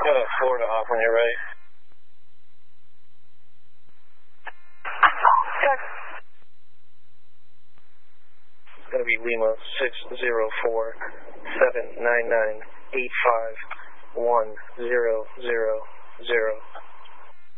Florida off when you're ready. Check. It's going to be Lima 604-799-851-000.